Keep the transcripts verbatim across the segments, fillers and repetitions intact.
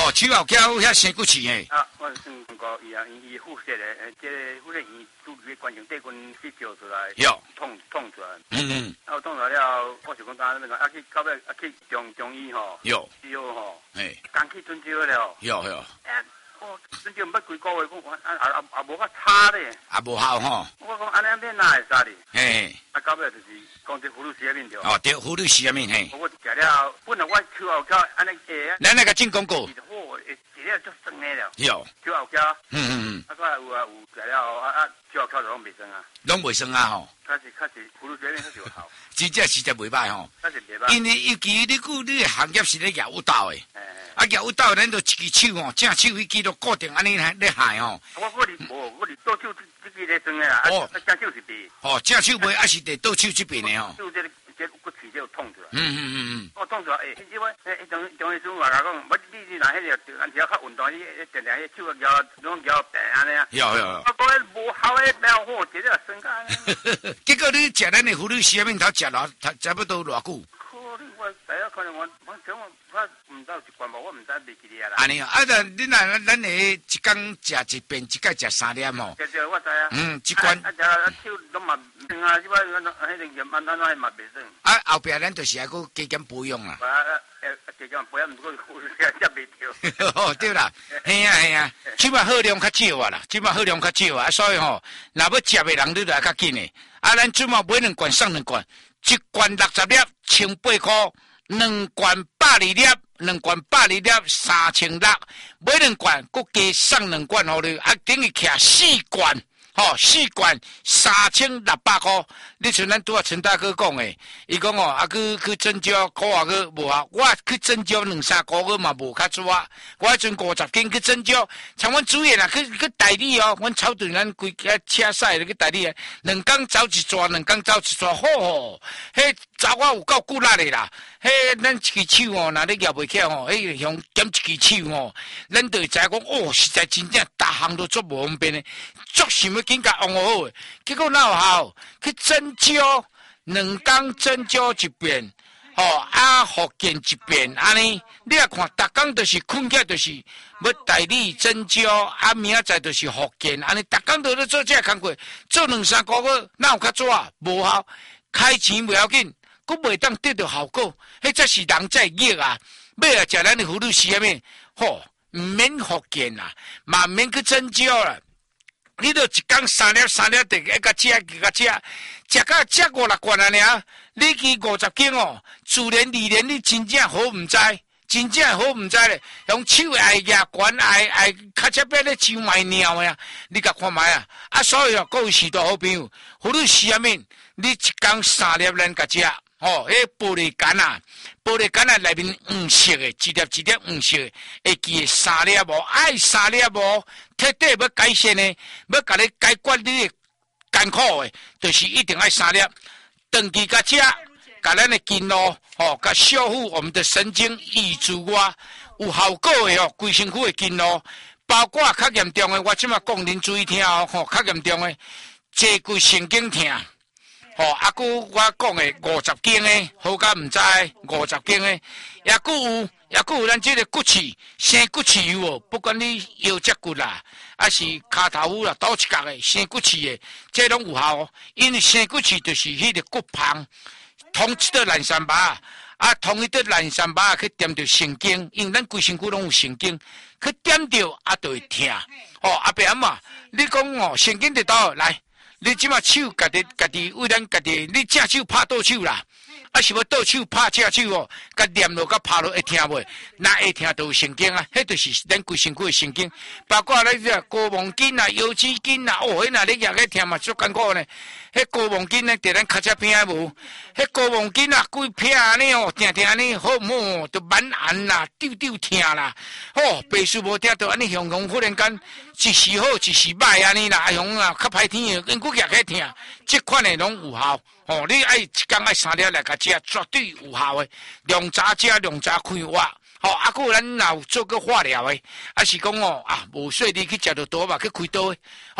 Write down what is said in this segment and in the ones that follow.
哦，手后脚遐生骨刺诶。 啊，我算过伊啊，伊伊腹泻咧，诶，即个腹泻伊拄伫关节底根去叫出来， 有痛痛出来。 嗯嗯。 啊，痛出来了，我就讲当那个，啊去到尾啊去中中医吼， 有， 有吼， 诶， 刚去针灸了。 有有。 哎，我针灸毋捌几个月，讲啊啊啊啊无较差咧。 啊，无效吼。 我讲安尼安尼哪会使哩？ 嘿。 啊，到尾就是讲这葫芦丝面条。 哦，对，葫芦丝面嘿。 我食了，本来我手后脚安尼下。 咱那个进广告。 食了足酸的了。 有。 手后脚。 嗯嗯嗯。 啊，个有啊有食了，啊啊手后脚就拢袂酸啊。 拢袂酸啊吼。 较是较是葫芦丝面较是有效。 真正实在袂歹吼。 较是袂歹。因为尤其你句你行业是咧摇舞蹈的。啊，摇舞蹈咱就一支手吼，正手迄支都固定安尼咧害吼。 我我哩无，我哩倒手这支咧装的啦。哦。啊，正手是袂。 哦，正手袂，还是得倒手这边的吼。 手这个这骨刺就痛出来。 嗯嗯嗯嗯。 我痛出来，诶，迄我诶，迄种种医生话甲讲，我你你若迄个按只较运动，你定定迄手啊摇，拢摇病安尼啊。 有有。 我讲迄无效诶，病好，直接酸干。 结果你食咱的葫芦丝面头食了，差不多偌久？ 我第一可能我我想我我唔知有一罐无，我唔知袂记哩啊啦。 安尼啊，啊，咱你若咱个一工食一遍，一届食三粒吼。 对对，我知啊。 嗯，一罐。 啊，食啊手拢嘛酸啊，即摆迄种迄种盐安安嘛袂酸。 啊，后壁咱就是还佫加减保养啦。 啊啊，诶，加减保养，毋过食袂着。 哦，对啦，系啊系啊，即摆耗量较少啊啦，即摆耗量较少啊，所以吼，若要食的人你就来较紧诶。啊，咱即摆买两罐送两罐。一罐六十粒，千八块；两罐百二粒，两罐百二粒，三千六。买两罐，佮加送两罐互你，啊，等于徛四罐，吼、哦，四罐三千六百块。你像咱拄啊陈大哥讲诶，伊讲哦，啊去去针灸，考啊去无啊，我去针灸两三个月嘛无较做啊。我迄阵五十斤去针灸，像阮主任啊，去去代理哦，阮草屯咱规个车驶咧去代理啊，两工走一逝，两工走一逝，好哦，迄查我有够骨力的啦。迄咱一支手哦，若你摇袂起吼，迄用减一支手哦，咱就会知讲哦，实在真正逐项都做无方便的，足想要紧甲用好诶。结果哪有效？去针灸，两工针灸一遍，吼、哦、啊，复健一遍，安尼你啊看，逐工就是困起来就是要代理针灸，啊明仔载就是复健，安尼逐工都咧做这工作，做两三个月，哪有较做啊？无效，开钱不要紧。佫袂当得到效果，迄才是人在逆啊！要来食咱的葫芦丝面，吼，毋免复健啦，嘛毋免去针灸啦。你著一工三粒三粒地一个食一个食，食到食五六罐啊尔，你去五十斤哦，自然而然你真正好毋知，真正好毋知咧，用手爱压管爱爱卡车边咧手卖尿呀，你甲看卖啊！啊，所以哦，各位许多好朋友，葫芦丝面，你一工三粒咱甲食。哦，迄玻璃杆啊，玻璃杆啊，内面黄色的，一粒一粒黄色的，会记三粒无？爱三粒无？彻底要改善的，要甲你解决你的艰苦的，就是一定爱三粒。长期甲食，甲咱的筋络，哦，甲修复我们的神经，抑制我有效果的哦，规身躯的筋络，包括较严重的，我即马讲恁注意听哦，吼、哦，较严重的坐骨神经痛。哦，啊，佮我讲的五十斤的，好甲毋知五十斤的，也佮有，也佮有咱这个骨刺，生骨刺有无？不管你腰脊骨啦，还是骹头骨啦，倒一角的生骨刺的，这拢有效哦。因为生骨刺就是迄个骨棒，通一块烂三巴，啊，通一块烂三巴去点着神经，因为咱规身躯拢有神经，去点着啊，就会痛。哦，阿伯阿嬷，你讲哦，神经伫倒来。你即马手家己家己为咱家己，你正手拍倒手啦，啊是要倒手拍正手哦，甲念落甲拍落会听袂？那会听都有神经啊，迄就是咱规身躯的神经，包括咧这高锰筋啊、腰肌筋啊，哦，迄若你举个听嘛足艰苦呢。迄高锰筋咧，伫咱脚趾边仔无？迄高锰筋啊，规片安尼哦，定定安尼好唔好？都蛮寒啦，丢丢疼啦，哦，白术无听到安尼，雄雄忽然间一时好一时歹安尼啦，哎雄啊，较歹天的，因骨举个疼，即款的拢有效。哦，你爱一工爱三粒来甲食，绝对有效的。量早食，量早开挖。吼、哦，啊，佫咱若有做过化疗的，啊是讲哦啊，无说你去食着刀嘛，去开刀的。吼、哦，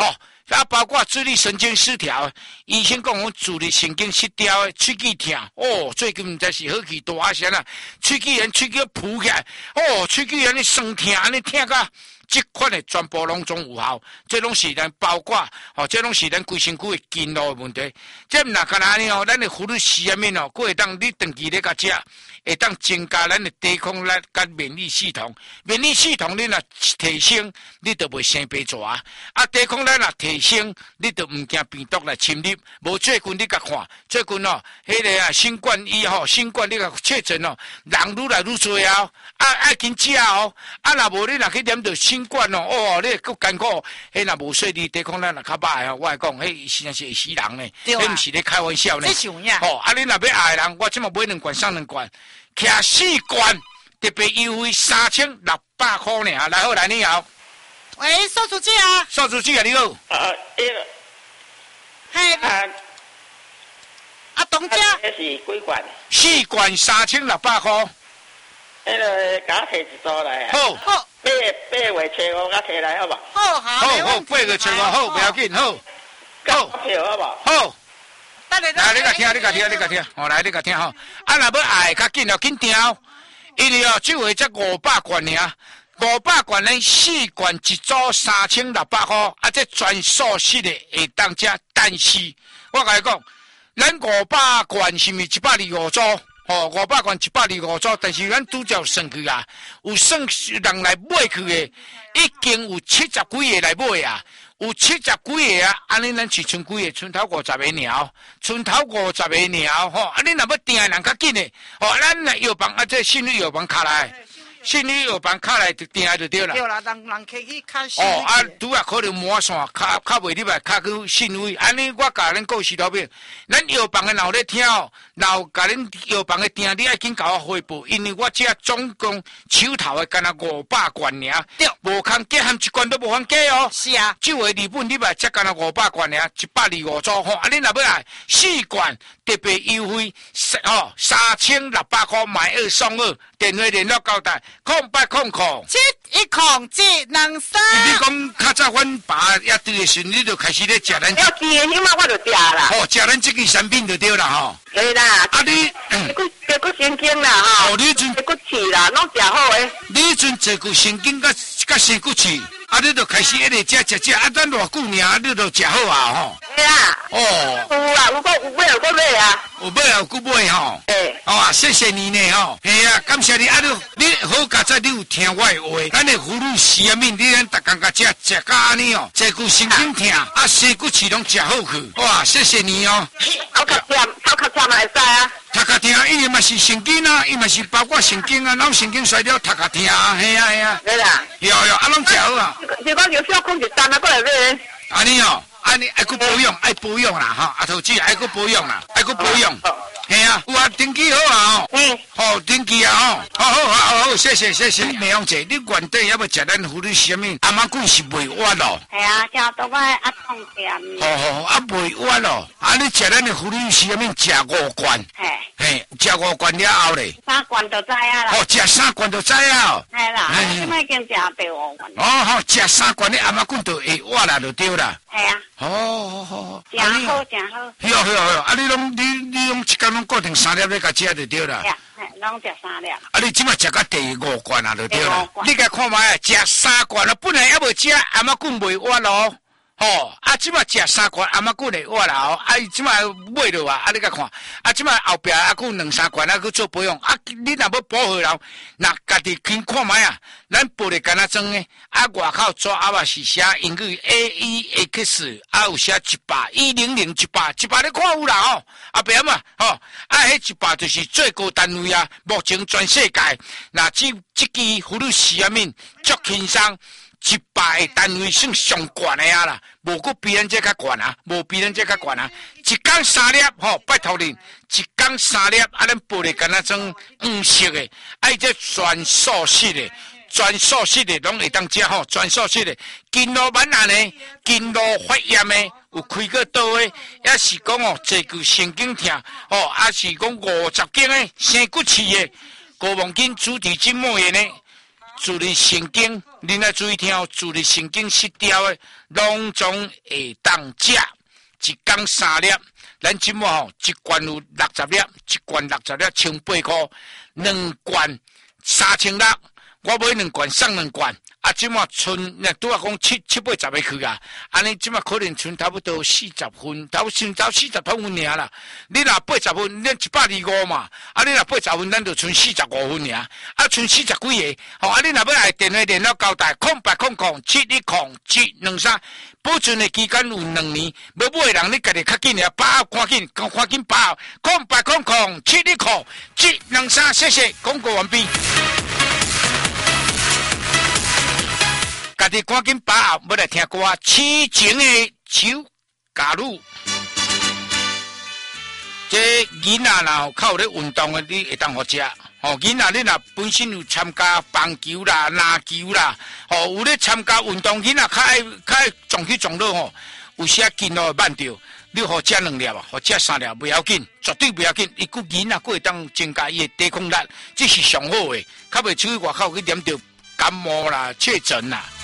啊，包括自律神经失调，医生讲我自律神经失调的，喙齿痛，哦，最近唔知是好气大声啦，喙齿炎，喙齿浮起来，哦，喙齿炎你酸痛，安尼痛甲。这款的全部拢总有效，这拢是咱包括，哦，这拢是咱规身躯的经络的问题。这唔那干那呢？哦，咱的葫芦丝啊面哦，佫会当你长期咧甲食，会当增加咱的抵抗力甲免疫系统。免疫系统你若提升，你就袂生病蛇。啊，抵抗力若提升，你就唔惊病毒来侵入。无最近你甲看，最近哦，迄个啊新冠以后，新冠你甲确诊哦，人愈来愈多啊，啊爱紧食哦，啊若无你若去念到新冠哦，哦，你够艰苦，迄若无说你抵抗力若较歹哦，我来讲，迄实在是会死人呢，迄毋是咧开玩笑呢。哦，啊你若要爱人，我即马买两罐送两罐，徛四罐，特别优惠三千六百块呢。来好来你好， 喂，邵主机啊， 邵主机啊你好， 啊，迄个， 嘿， 啊， 啊董家， 迄是几罐？ 四罐三千六百块。 迄个，甲我摕一组来啊。 好， 好， 八八月初五，甲摕来好无？ 好好， 好好，八个春哦，好，不要紧，好， 好，票好无？ 好。 等下来，你甲听，你甲听，你甲听，哦，来，你甲听吼。啊，若要爱较紧哦，紧调，因为哦，这回才五百罐尔，五百罐呢，四罐一组三千六百块，啊，这全素食的会当食，但是我甲你讲，咱五百罐是毋是一百二十五组？哦，五百罐一百二十五组，但是咱拄则算去啊，有算人来买去的，已经有七十几个来买啊。有七十几个啊，安尼咱是剩几个？剩头五十个鸟，剩头五十个鸟吼。啊，你若要订的人较紧的，哦，咱来药房啊，这信誉药房卡来，信誉药房卡来就订就对啦。 对啦，人人客去较少。 哦，啊，拄啊可能满线，卡卡袂入来，卡去信誉。安尼我甲恁告石头边，咱药房的老咧听哦，老甲恁药房的订，你爱紧甲我汇报，因为我这总共手头的干那五百罐尔，对，无空价含一罐都无空价哦。 是啊， 这回日本你买才干那五百罐尔，一百二十五组吼，啊，恁若要来四罐特别优惠，哦，三千六百块买二送二，电话联络交代，空八空空。 七一空七两三。 你讲较早阮爸也对的时，你就开始咧食咱。 要记的起码我就食啦。 哦，食咱这个产品就对啦吼。 对啦。 啊你， 结骨结骨神经啦吼。 哦，你阵结骨刺啦，拢食好诶。 你阵坐骨神经甲甲生骨刺，啊你就开始一直食食食，啊等偌久尔，你就食好啊吼。 对啦。 哦。 有啊，有个有买有个买啊。 有买有骨买吼。 诶。 哦啊，谢谢你呢吼。嘿啊，感谢你啊你，你好佳哉，你有听我的话，咱的葫芦丝啊面，你咱逐工甲食食甲安尼哦，坐骨神经痛，啊生骨刺拢食好去。哇，谢谢你哦。 头壳痛，头壳痛嘛会使啊。 头壳痛，伊嘛是神经啊，伊嘛是包括神经啊，脑神经衰了，头壳痛啊，嘿啊嘿啊。 对啦。 有有，啊拢食好啊。 是讲有小困一单啊，过来买。 安尼哦，安尼爱佫保养，爱保养啦哈，啊头子爱佫保养啦，爱佫保养。嘿啊，有啊，天气好啊吼。 嗯。 好天气啊吼，好好好好，谢谢谢谢。美芳姐，你原底要要食咱葫芦丝面，阿妈讲是袂完咯。 系啊，食到我阿痛点。 好好，啊袂完咯，啊你食咱的葫芦丝面食五罐。 嘿。 嘿，食五罐了后咧。 三罐就知啊啦。 哦，食三罐就知啊。 系啦，即摆已经食第五罐。 哦好，食三罐，你阿妈讲就会完啦，就对啦。 系啊。 哦好好好。 真好真好。 好好好，啊你拢你你拢一工拢固定三粒咧甲食就对啦。 嘿，拢食三粒。 啊你即马食到第五罐啊，就对啦。你甲看卖，食三罐了，本来还无食，阿妈讲袂完咯。哦，啊，即马食三罐，阿妈讲会活啦哦，啊，伊即马买落啊，啊，你甲看，啊，即马后壁啊，佫两三罐啊，佫做保养，啊，你若要保护人，若家己先看卖啊，咱玻璃干那装诶，啊，外口纸啊嘛是写英语 A E X， 啊，有写一百一零零一百，一百你看有啦哦，后壁嘛，吼、哦，啊，迄一百就是最高单位啊，目前全世界，那即即支葫芦丝啊面足轻松。一百个单位算上悬的啊啦，无佫比咱这较悬啊，无比咱这较悬啊。一工三粒吼，拜托恁，一工三粒，啊，咱玻璃干那种黄色的，啊，这全素食的，全素食的拢会当食吼，全素食的，筋络蛮难的，筋络发炎的，有开过刀的，也是讲哦，坐骨神经痛，哦，也是讲五十斤的，生骨刺的，高忘筋、主体筋膜炎的。 自律神经，你来注意听哦，自律神经失调的，拢总会当食一天三粒。咱即满吼，一罐有六十粒，一罐六十粒千八块，两罐三千六，我买两罐送两罐。啊，即马剩那拄啊讲七七八十个去啊，安尼即马可能剩差不多四十分，差不多剩到四十多分尔啦。你若八十分，咱一百二五嘛，啊，你若八十分，咱就剩四十五分尔，啊，剩四十几个，吼、哦，啊，你若要来电话联络交代，空八空空七一空七两三，保存的期间有两年，要买的人你家己较紧尔，把握赶紧，赶紧把握，空八空空七一空七两三，谢谢，广告完毕。家己赶紧把握，要来听歌，痴情的手加入。这囡仔若靠咧运动的，你会当好食。哦，囡仔你若本身有参加棒球啦、篮球啦，哦，有咧参加运动，囡仔较爱较爱撞起撞落吼，有时啊筋哦会慢着，你好食两粒啊，好食三粒不要紧，绝对不要紧。伊个囡仔佫会当增加伊的抵抗力，这是上好的，较袂出去外口去染着感冒啦、确诊啦。